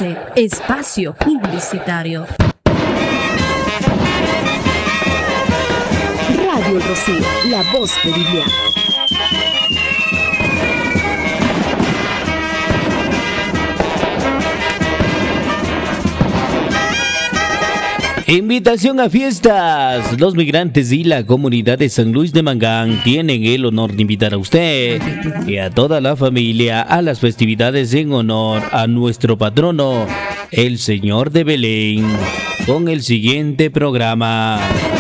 Conoce Espacio Publicitario. Radio Rocío, la voz meridiana. Invitación a fiestas. Los migrantes y la comunidad de San Luis de Mangán tienen el honor de invitar a usted y a toda la familia a las festividades en honor a nuestro patrono, el Señor de Belén, con el siguiente programa.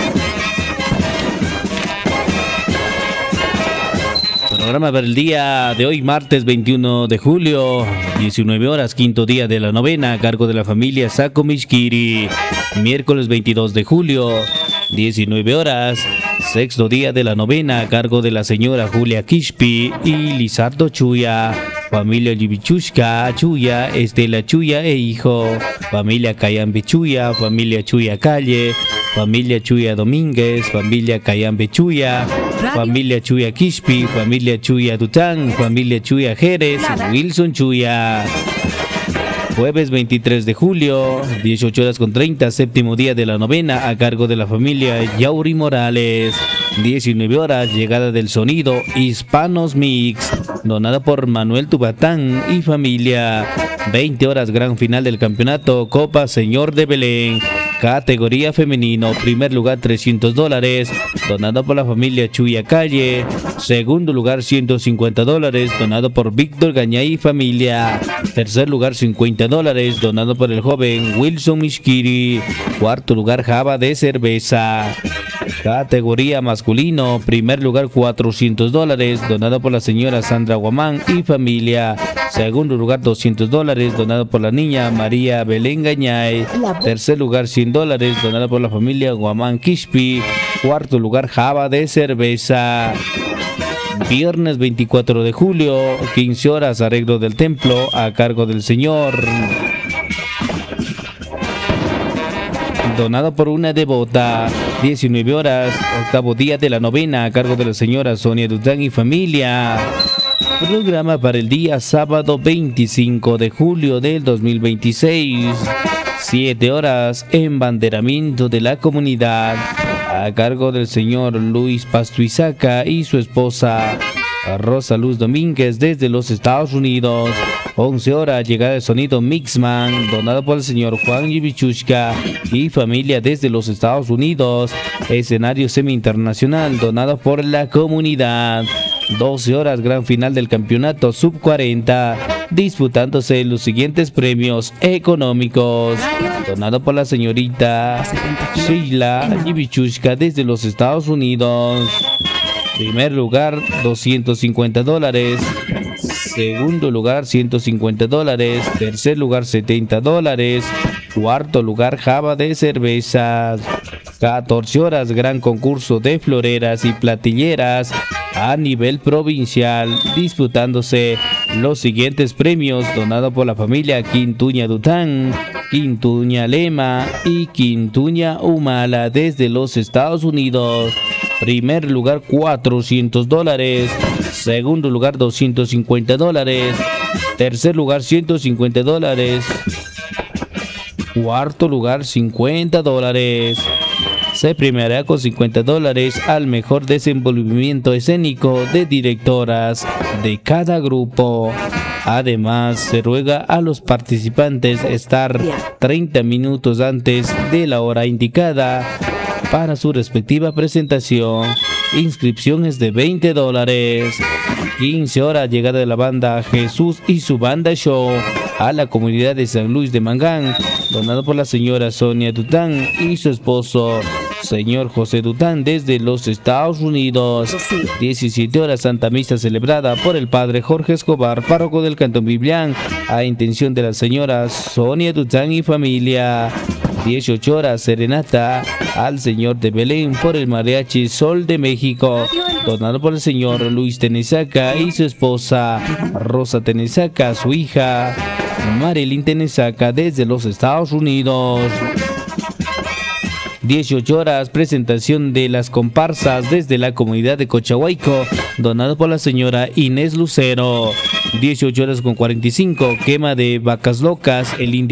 Programa para el día de hoy, martes 21 de julio, 19 horas, quinto día de la novena, a cargo de la familia Saco Mishkiri. Miércoles 22 de julio, 19 horas, sexto día de la novena, a cargo de la señora Julia Kishpi y Lizardo Chuya. Familia Libichushka Chuya, Estela Chuya e hijo. Familia Cayambe Chuya, familia Chuya Calle, familia Chuya Domínguez, familia Cayambe Chuya, familia Chuya Kishpi, familia Chuya Dután, familia Chuya Jerez, Wilson Chuya. Jueves 23 de julio, 18 horas con 30, séptimo día de la novena, a cargo de la familia Yauri Morales. 19 horas, llegada del sonido Hispanos Mix, donada por Manuel Tubatán y familia. 20 horas, gran final del campeonato Copa Señor de Belén. Categoría femenino, primer lugar $300, donado por la familia Chuya Calle. Segundo lugar $150, donado por Víctor Gañay y familia. Tercer lugar $50, donado por el joven Wilson Mishkiri. Cuarto lugar java de cerveza. Categoría masculino, primer lugar $400, donado por la señora Sandra Guamán y familia. Segundo lugar $200, donado por la niña María Belén Gañay. Tercer lugar $100, donado por la familia Guamán Kishpi. Cuarto lugar java de cerveza. Viernes 24 de julio, 15 horas, arreglo del templo a cargo del señor, donado por una devota. 19 horas, octavo día de la novena, a cargo de la señora Sonia Dután y familia. Programa para el día sábado 25 de julio del 2026. 7 horas, embanderamiento de la comunidad, a cargo del señor Luis Pastuizaca y su esposa Rosa Luz Domínguez desde los Estados Unidos. 11 horas, llegada de sonido Mixman, donado por el señor Juan Yibichushka y familia desde los Estados Unidos. Escenario semi-internacional, donado por la comunidad. 12 horas, gran final del campeonato Sub 40, disputándose los siguientes premios económicos, donado por la señorita Sheila Yibichushka desde los Estados Unidos. Primer lugar $250, segundo lugar $150, tercer lugar $70, cuarto lugar java de cervezas. 14 horas, gran concurso de floreras y platilleras a nivel provincial, disputándose los siguientes premios, donado por la familia Quintuña Dután, Quintuña Lema y Quintuña Humala desde los Estados Unidos. Primer lugar $400, segundo lugar $250, tercer lugar $150, cuarto lugar $50. Se premiará con $50 al mejor desenvolvimiento escénico de directoras de cada grupo. Además, se ruega a los participantes estar 30 minutos antes de la hora indicada para su respectiva presentación. Inscripción es de $20. 15 horas, llegada de la banda Jesús y su banda show a la comunidad de San Luis de Mangán, donado por la señora Sonia Dután y su esposo señor José Dután desde los Estados Unidos. 17 horas, Santa Misa celebrada por el padre Jorge Escobar, párroco del Cantón Biblián, a intención de la señora Sonia Dután y familia. 18 horas, serenata al señor de Belén por el mariachi Sol de México, donado por el señor Luis Tenesaca y su esposa Rosa Tenesaca, su hija Marilyn Tenesaca desde los Estados Unidos. 18 horas, presentación de las comparsas desde la comunidad de Cochahuayco, donado por la señora Inés Lucero. 18 horas con 45, quema de vacas locas, el indio